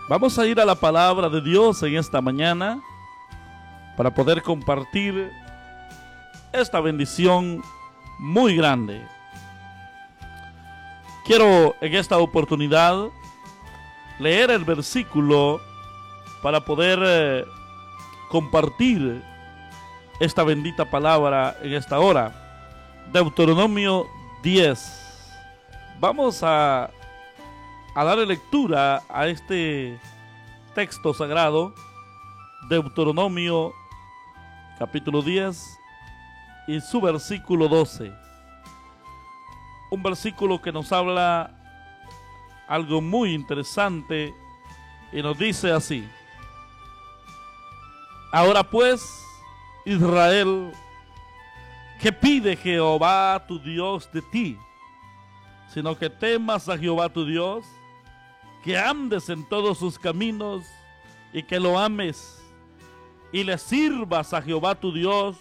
Vamos a ir a la palabra de Dios en esta mañana para poder compartir esta bendición muy grande. Quiero en esta oportunidad leer el versículo para poder compartir esta bendita palabra en esta hora. Deuteronomio 10. Vamos a darle lectura a este texto sagrado, Deuteronomio capítulo 10 y su versículo 12. Un versículo que nos habla algo muy interesante y nos dice así: ahora pues, Israel, ¿qué pide Jehová tu Dios de ti? Sino que temas a Jehová tu Dios, que andes en todos sus caminos y que lo ames y le sirvas a Jehová tu Dios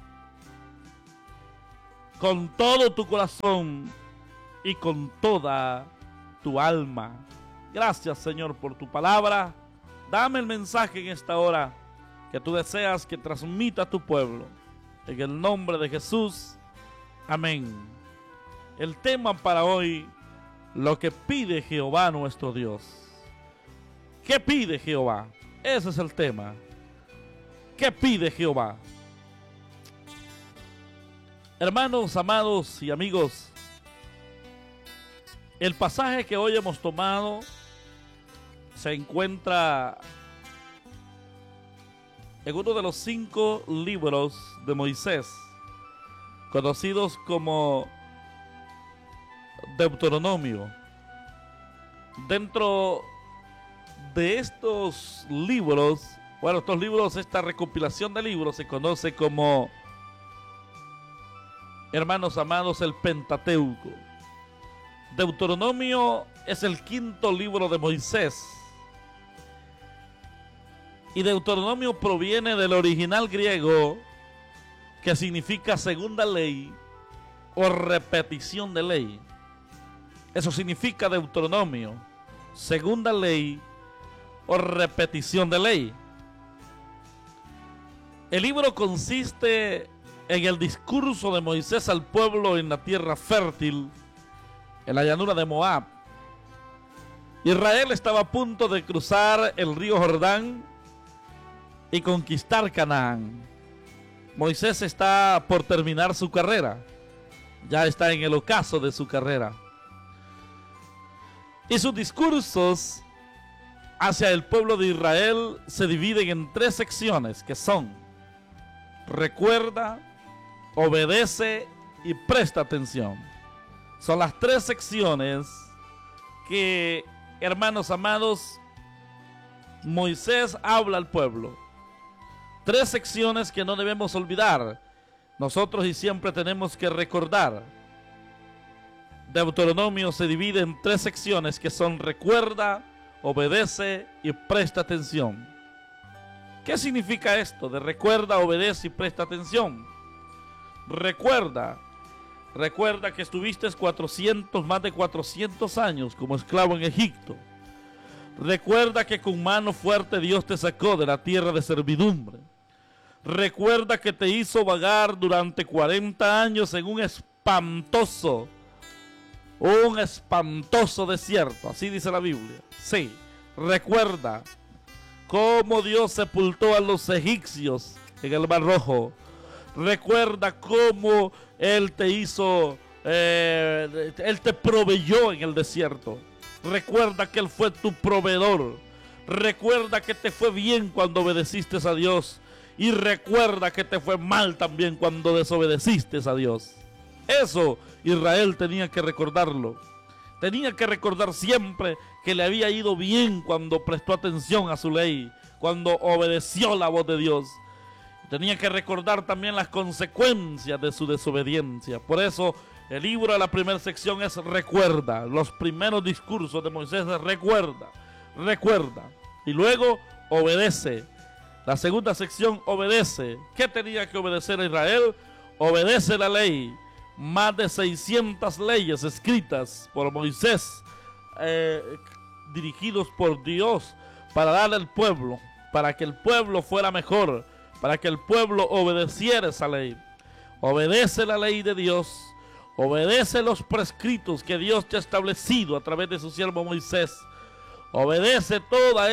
con todo tu corazón y con toda tu alma. Gracias, Señor, por tu palabra. Dame el mensaje en esta hora que tú deseas que transmita a tu pueblo. En el nombre de Jesús, amén. El tema para hoy: lo que pide Jehová nuestro Dios. ¿Qué pide Jehová? Ese es el tema. ¿Qué pide Jehová? Hermanos, amados y amigos, el pasaje que hoy hemos tomado se encuentra en uno de los 5 libros de Moisés, conocidos como Deuteronomio. Dentro de estos libros, esta recopilación de libros se conoce como, hermanos amados, el Pentateuco. Deuteronomio es el 5º libro de Moisés. Y Deuteronomio proviene del original griego que significa segunda ley o repetición de ley. Eso significa Deuteronomio, segunda ley o repetición de ley. El libro consiste en el discurso de Moisés al pueblo en la tierra fértil, en la llanura de Moab. Israel estaba a punto de cruzar el río Jordán y conquistar Canaán. Moisés está por terminar su carrera, ya está en el ocaso de su carrera. Y sus discursos hacia el pueblo de Israel se dividen en 3 secciones, que son: recuerda, obedece y presta atención. Son las 3 secciones que, hermanos amados, Moisés habla al pueblo. 3 secciones que no debemos olvidar nosotros y siempre tenemos que recordar. Deuteronomio se divide en 3 secciones que son: recuerda, obedece y presta atención. ¿Qué significa esto de recuerda, obedece y presta atención? Recuerda que estuviste más de 400 años como esclavo en Egipto. Recuerda que con mano fuerte Dios te sacó de la tierra de servidumbre. Recuerda que te hizo vagar durante 40 años en un espantoso desierto. Así dice la Biblia. Sí, recuerda cómo Dios sepultó a los egipcios en el Mar Rojo. Recuerda cómo Él te hizo, Él te proveyó en el desierto. Recuerda que Él fue tu proveedor. Recuerda que te fue bien cuando obedeciste a Dios. Y recuerda que te fue mal también cuando desobedeciste a Dios. Eso Israel tenía que recordarlo. Tenía que recordar siempre que le había ido bien cuando prestó atención a su ley, cuando obedeció la voz de Dios. Tenía que recordar también las consecuencias de su desobediencia. Por eso el libro de la primera sección es recuerda. Los primeros discursos de Moisés es recuerda. Y luego obedece. La segunda sección obedece. ¿Qué tenía que obedecer a Israel? Obedece la ley. Más de 600 leyes escritas por Moisés, dirigidos por Dios para darle al pueblo, para que el pueblo fuera mejor, para que el pueblo obedeciera esa ley. Obedece la ley de Dios, obedece los prescritos que Dios te ha establecido a través de su siervo Moisés. Obedece toda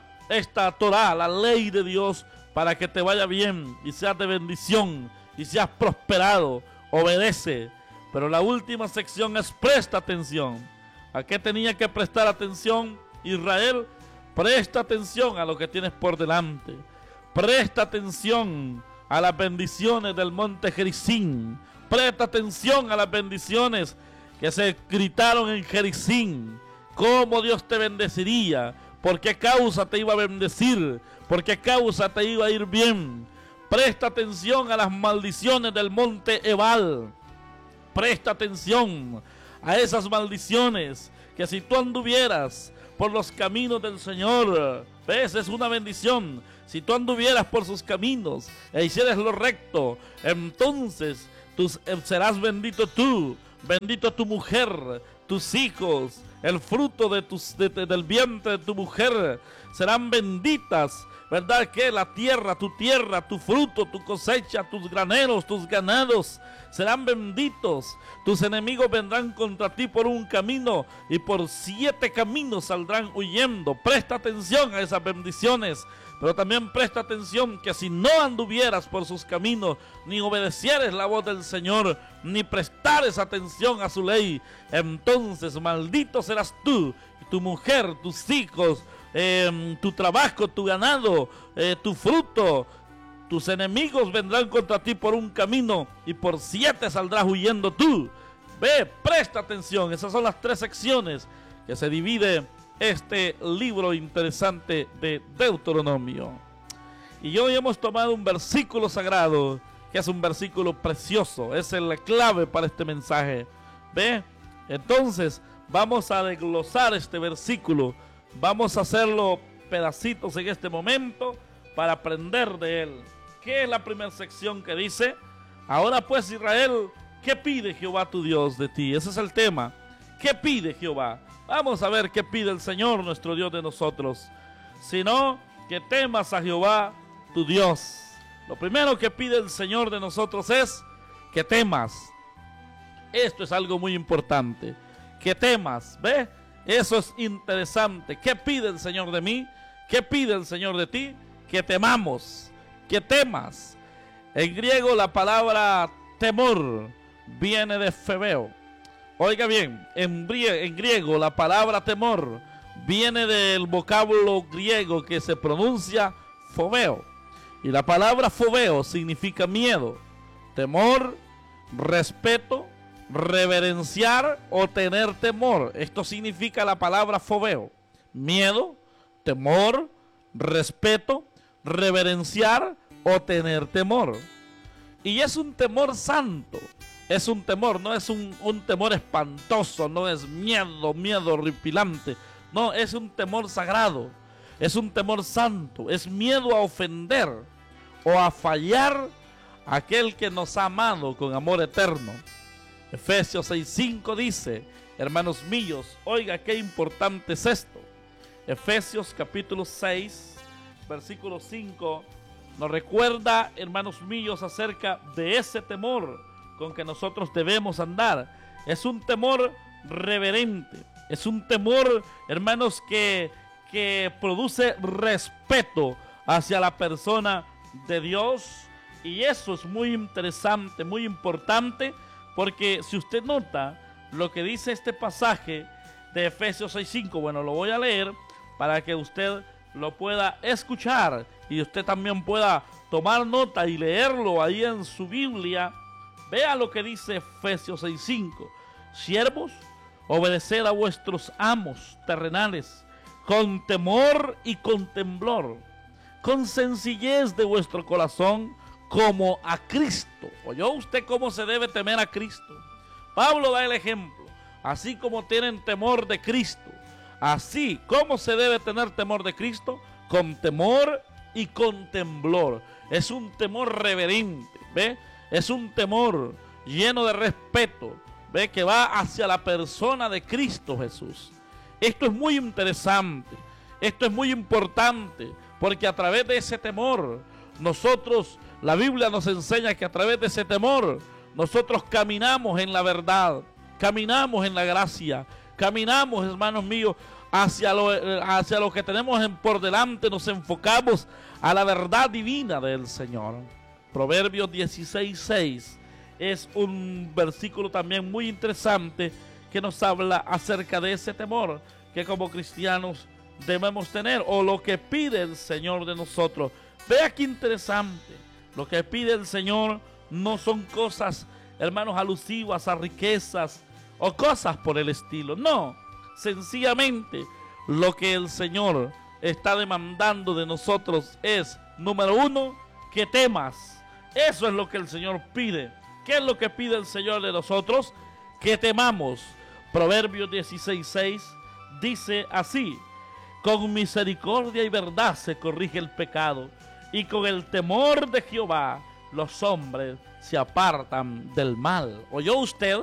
esta Torá, la ley de Dios, para que te vaya bien y seas de bendición y seas prosperado. Obedece. Pero la última sección es presta atención. ¿A qué tenía que prestar atención Israel? Presta atención a lo que tienes por delante. Presta atención a las bendiciones del monte Gerizim. Presta atención a las bendiciones que se gritaron en Gerizim. Cómo Dios te bendeciría. ¿Por qué causa te iba a bendecir? ¿Por qué causa te iba a ir bien? Presta atención a las maldiciones del monte Ebal. Presta atención a esas maldiciones que si tú anduvieras por los caminos del Señor, ves, es una bendición. Si tú anduvieras por sus caminos e hicieras lo recto, entonces serás bendito tú, bendito tu mujer, tus hijos, el fruto del vientre de tu mujer serán benditas. ¿Verdad que la tierra, tu fruto, tu cosecha, tus graneros, tus ganados serán benditos? Tus enemigos vendrán contra ti por un camino y por 7 caminos saldrán huyendo. Presta atención a esas bendiciones, pero también presta atención que si no anduvieras por sus caminos, ni obedecieres la voz del Señor, ni prestares atención a su ley, entonces maldito serás tú, tu mujer, tus hijos, tu trabajo, tu ganado, tu fruto. Tus enemigos vendrán contra ti por un camino y por 7 saldrás huyendo tú. Ve, presta atención. Esas son las 3 secciones que se divide este libro interesante de Deuteronomio. Y hoy hemos tomado un versículo sagrado, que es un versículo precioso. Es la clave para este mensaje. Ve, entonces vamos a desglosar este versículo. Vamos a hacerlo pedacitos en este momento para aprender de él. ¿Qué es la primera sección que dice? Ahora pues, Israel, ¿qué pide Jehová tu Dios de ti? Ese es el tema. ¿Qué pide Jehová? Vamos a ver qué pide el Señor nuestro Dios de nosotros. Sino que temas a Jehová tu Dios. Lo primero que pide el Señor de nosotros es que temas. Esto es algo muy importante. Que temas, ¿ves? Eso es interesante. ¿Qué pide el Señor de mí? ¿Qué pide el Señor de ti? Que temamos, que temas. En griego la palabra temor viene de febeo. Oiga bien, en griego la palabra temor viene del vocablo griego que se pronuncia fobeo. Y la palabra fobeo significa miedo, temor, respeto, reverenciar o tener temor. Esto significa la palabra fobeo. Miedo, temor, respeto, reverenciar o tener temor. Y es un temor santo. Es un temor, no es un temor espantoso, no es miedo horripilante. No, es un temor sagrado. Es un temor santo. Es miedo a ofender o a fallar a aquel que nos ha amado con amor eterno. Efesios 6:5 dice, hermanos míos, oiga qué importante es esto. Efesios capítulo 6, versículo 5, nos recuerda, hermanos míos, acerca de ese temor con que nosotros debemos andar. Es un temor reverente, es un temor, hermanos, que produce respeto hacia la persona de Dios. Y eso es muy interesante, muy importante, porque si usted nota lo que dice este pasaje de Efesios 6:5, bueno, lo voy a leer para que usted lo pueda escuchar y usted también pueda tomar nota y leerlo ahí en su Biblia. Vea lo que dice Efesios 6:5. Siervos, obedeced a vuestros amos terrenales con temor y con temblor, con sencillez de vuestro corazón, como a Cristo. ¿Oyó usted cómo se debe temer a Cristo? Pablo da el ejemplo. Así como tienen temor de Cristo, así como se debe tener temor de Cristo, con temor y con temblor. Es un temor reverente, ¿ve? Es un temor lleno de respeto, ¿ve? Que va hacia la persona de Cristo Jesús. Esto es muy interesante. Esto es muy importante porque a través de ese temor, nosotros, la Biblia nos enseña que a través de ese temor, nosotros caminamos en la verdad, caminamos en la gracia, caminamos, hermanos míos, hacia lo que tenemos por delante, nos enfocamos a la verdad divina del Señor. Proverbios 16:6 es un versículo también muy interesante que nos habla acerca de ese temor que como cristianos debemos tener, o lo que pide el Señor de nosotros. Vea qué interesante, lo que pide el Señor no son cosas, hermanos, alusivas a riquezas o cosas por el estilo, no, sencillamente lo que el Señor está demandando de nosotros es, número uno, que temas. Eso es lo que el Señor pide. ¿Qué es lo que pide el Señor de nosotros? Que temamos. Proverbios 16:6 dice así: con misericordia y verdad se corrige el pecado, y con el temor de Jehová los hombres se apartan del mal. ¿Oyó usted?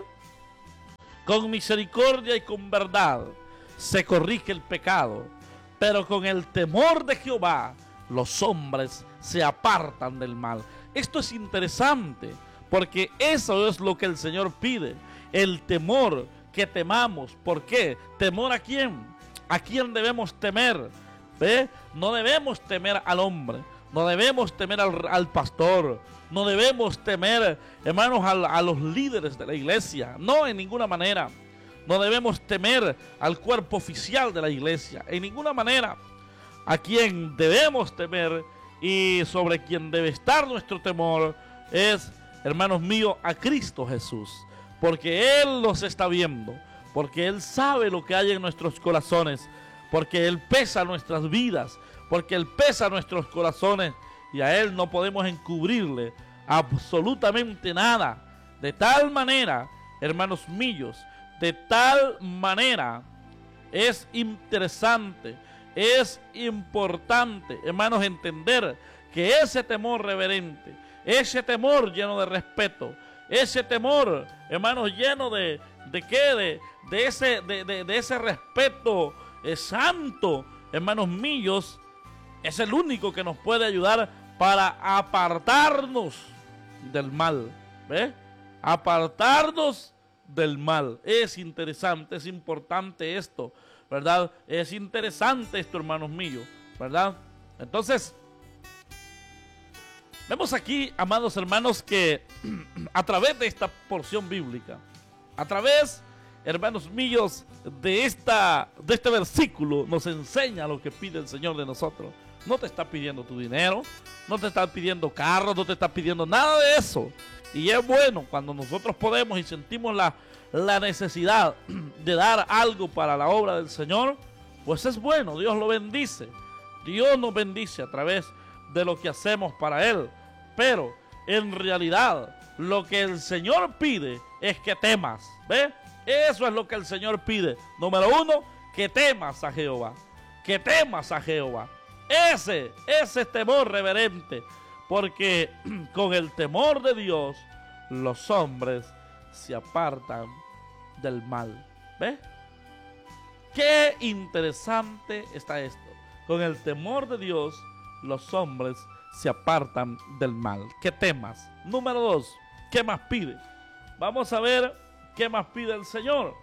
Con misericordia y con verdad se corrige el pecado, pero con el temor de Jehová los hombres se apartan del mal. Esto es interesante, porque eso es lo que el Señor pide, el temor, que temamos. ¿Por qué? ¿Temor a quién? ¿A quién debemos temer? ¿Ve? No debemos temer al hombre, no debemos temer al pastor, no debemos temer, hermanos, a los líderes de la iglesia, no, en ninguna manera. No debemos temer al cuerpo oficial de la iglesia, en ninguna manera. A quien debemos temer y sobre quien debe estar nuestro temor es, hermanos míos, a Cristo Jesús, porque Él los está viendo, porque Él sabe lo que hay en nuestros corazones, porque Él pesa nuestras vidas, porque Él pesa nuestros corazones, y a Él no podemos encubrirle absolutamente nada. De tal manera, hermanos míos, de tal manera es interesante, es importante, hermanos, entender que ese temor reverente, ese temor lleno de respeto, ese temor, hermanos, lleno de ese respeto santo, hermanos míos, es el único que nos puede ayudar para apartarnos del mal. ¿Ve? Apartarnos del mal. Es interesante, es importante esto, ¿verdad? Es interesante esto, hermanos míos, ¿verdad? Entonces, vemos aquí, amados hermanos, que a través de esta porción bíblica, a través, hermanos míos, de este versículo, nos enseña lo que pide el Señor de nosotros. No te está pidiendo tu dinero, no te está pidiendo carros, no te está pidiendo nada de eso. Y es bueno cuando nosotros podemos y sentimos la necesidad de dar algo para la obra del Señor, pues es bueno, Dios lo bendice. Dios nos bendice a través de lo que hacemos para Él. Pero en realidad lo que el Señor pide es que temas. ¿Ve? Eso es lo que el Señor pide. Número uno, que temas a Jehová. Que temas a Jehová. Ese temor reverente. Porque con el temor de Dios los hombres se apartan del mal. ¿Ve? Qué interesante está esto. Con el temor de Dios los hombres se apartan del mal. ¿Qué temas? Número 2, ¿qué más pide? Vamos a ver qué más pide el Señor.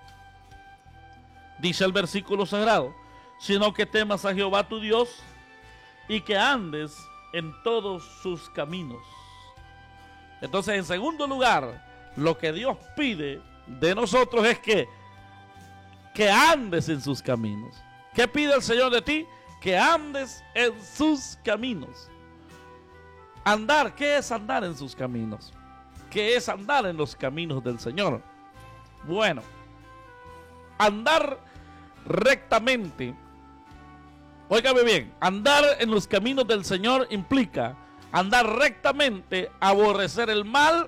Dice el versículo sagrado: sino que temas a Jehová tu Dios y que andes en todos sus caminos. Entonces, en segundo lugar, lo que Dios pide de nosotros es que andes en sus caminos. ¿Qué pide el Señor de ti? Que andes en sus caminos. Andar, ¿qué es andar en sus caminos? ¿Qué es andar en los caminos del Señor? Bueno, andar rectamente. Óigame bien, andar en los caminos del Señor implica andar rectamente, aborrecer el mal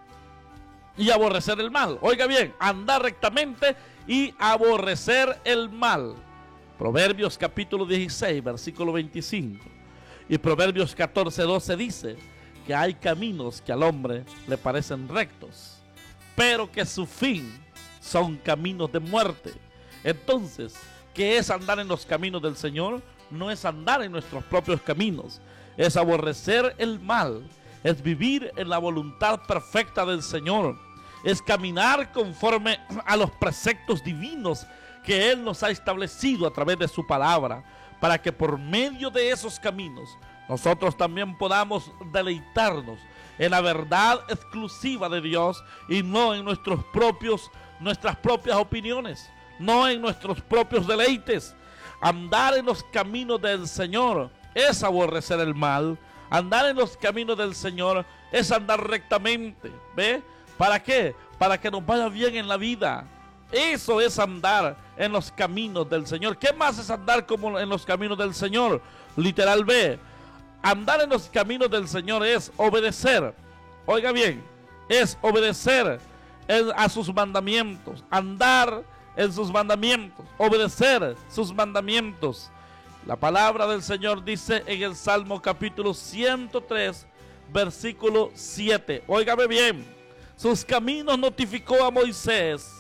y aborrecer el mal. Oiga bien, andar rectamente y aborrecer el mal. Proverbios capítulo 16, versículo 25. Y Proverbios 14, 12 dice que hay caminos que al hombre le parecen rectos, pero que su fin son caminos de muerte. Entonces, ¿Qué es andar en los caminos del Señor? No es andar en nuestros propios caminos, es aborrecer el mal, es vivir en la voluntad perfecta del Señor, es caminar conforme a los preceptos divinos que Él nos ha establecido a través de su palabra, para que por medio de esos caminos nosotros también podamos deleitarnos en la verdad exclusiva de Dios y no en nuestras propias opiniones, no en nuestros propios deleites. Andar en los caminos del Señor es aborrecer el mal. Andar en los caminos del Señor es andar rectamente. ¿Ve? ¿Para qué? Para que nos vaya bien en la vida. Eso es andar en los caminos del Señor. ¿Qué más es andar como en los caminos del Señor? Literal B. Andar en los caminos del Señor es obedecer. Oiga bien, es obedecer a sus mandamientos. Andar en sus mandamientos. Obedecer sus mandamientos. La palabra del Señor dice en el Salmo capítulo 103, versículo 7. Óigame bien. Sus caminos notificó a Moisés